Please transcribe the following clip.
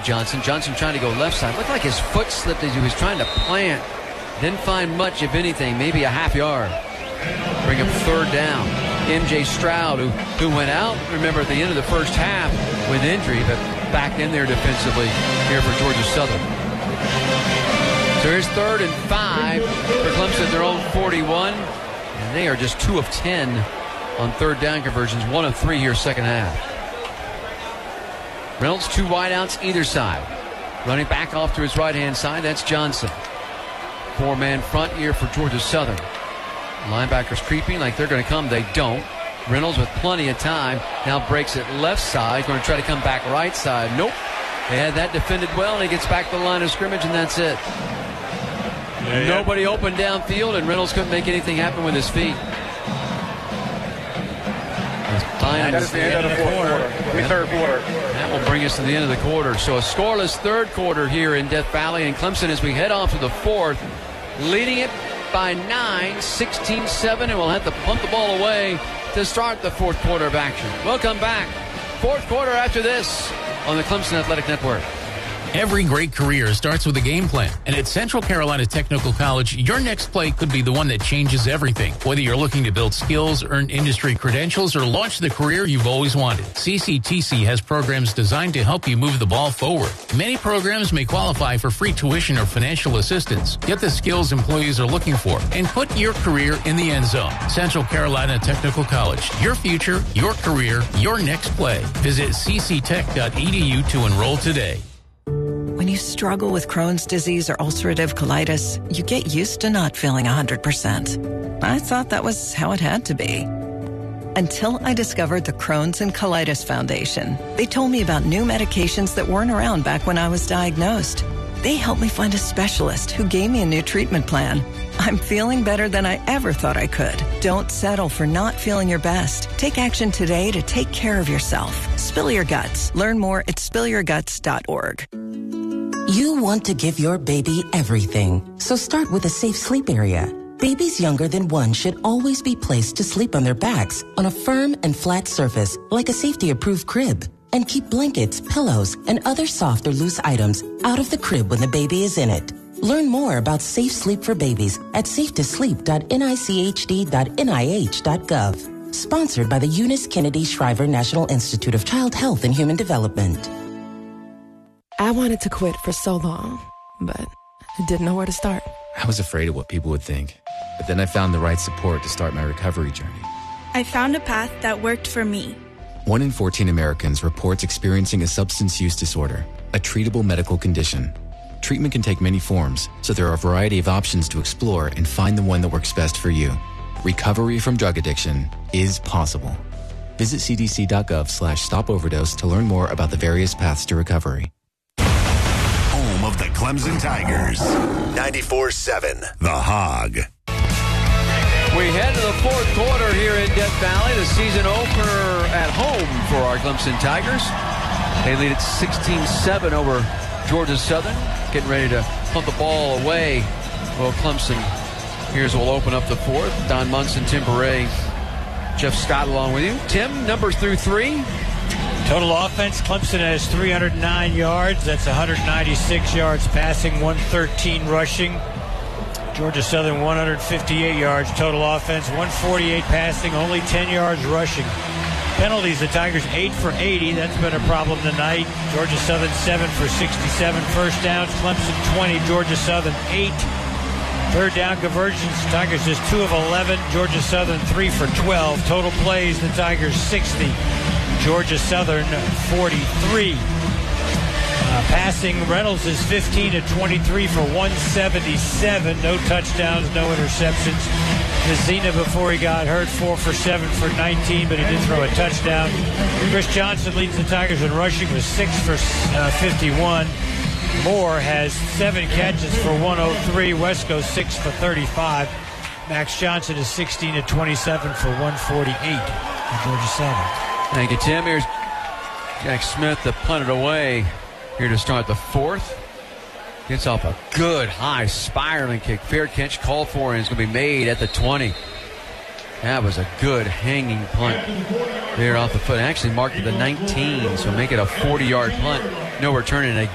Johnson. Johnson trying to go left side. Looked like his foot slipped as he was trying to plant. Didn't find much, if anything, maybe a half yard. Bring up third down. M.J. Stroud, who went out, remember, at the end of the first half with injury, but back in there defensively here for Georgia Southern. So here's 3rd and 5 for Clemson at their own 41. And they are just 2 of 10 on third down conversions, 1 of 3 here second half. Reynolds, 2 wideouts either side. Running back off to his right-hand side, that's Johnson. 4-man front here for Georgia Southern. Linebackers creeping like they're going to come. They don't. Reynolds with plenty of time. Now breaks it left side. Going to try to come back right side. Nope. They had that defended well, and he gets back to the line of scrimmage, and that's it. Nobody open downfield, and Reynolds couldn't make anything happen with his feet. That is the end of the third quarter. That will bring us to the end of the quarter. So a scoreless third quarter here in Death Valley, and Clemson, as we head off to the fourth, leading it by 9, 16-7, and we'll have to punt the ball away to start the fourth quarter of action. We'll come back. Fourth quarter after this on the Clemson Athletic Network. Every great career starts with a game plan. And at Central Carolina Technical College, your next play could be the one that changes everything. Whether you're looking to build skills, earn industry credentials, or launch the career you've always wanted, CCTC has programs designed to help you move the ball forward. Many programs may qualify for free tuition or financial assistance. Get the skills employees are looking for and put your career in the end zone. Central Carolina Technical College. Your future, your career, your next play. Visit cctech.edu to enroll today. When you struggle with Crohn's disease or ulcerative colitis, you get used to not feeling 100%. I thought that was how it had to be. Until I discovered the Crohn's and Colitis Foundation. They told me about new medications that weren't around back when I was diagnosed. They helped me find a specialist who gave me a new treatment plan. I'm feeling better than I ever thought I could. Don't settle for not feeling your best. Take action today to take care of yourself. Spill your guts. Learn more at spillyourguts.org. You want to give your baby everything, so start with a safe sleep area. Babies younger than 1 should always be placed to sleep on their backs on a firm and flat surface like a safety-approved crib. And keep blankets, pillows, and other soft or loose items out of the crib when the baby is in it. Learn more about safe sleep for babies at safetosleep.nichd.nih.gov. Sponsored by the Eunice Kennedy Shriver National Institute of Child Health and Human Development. I wanted to quit for so long, but I didn't know where to start. I was afraid of what people would think, but then I found the right support to start my recovery journey. I found a path that worked for me. 1 in 14 Americans reports experiencing a substance use disorder, a treatable medical condition. Treatment can take many forms, so there are a variety of options to explore and find the one that works best for you. Recovery from drug addiction is possible. Visit cdc.gov/stopoverdose to learn more about the various paths to recovery. Home of the Clemson Tigers. 94.7 The Hog. We head to the fourth quarter here in Death Valley. The season opener at home for our Clemson Tigers. They lead at 16-7 over Georgia Southern. Getting ready to punt the ball away. Well, Clemson, here's will open up the fourth. Don Munson, Tim Beret, Jeff Scott along with you. Tim, numbers through 3. Total offense, Clemson has 309 yards. That's 196 yards passing, 113 rushing. Georgia Southern 158 yards total offense, 148 passing, only 10 yards rushing. Penalties, the Tigers 8 for 80. That's been a problem tonight. Georgia Southern 7 for 67. First downs, Clemson 20, Georgia Southern 8. Third down conversions, Tigers just 2 of 11. Georgia Southern 3 for 12. Total plays, the Tigers 60. Georgia Southern 43. Passing, Reynolds is 15 to 23 for 177. No touchdowns, no interceptions. Messina, before he got hurt, 4 for 7 for 19, but he did throw a touchdown. Chris Johnson leads the Tigers in rushing with 6 for 51. Moore has 7 catches for 103. Wesco 6 for 35. Max Johnson is 16 to 27 for 148 for Georgia Southern. Thank you, Tim. Here's Jack Smith to punt it away here to start the fourth. Gets off a good high spiraling kick. Fair catch called for, and it's going to be made at the 20. That was a good hanging punt there off the foot. Actually marked at the 19, so make it a 40-yard punt. No return, and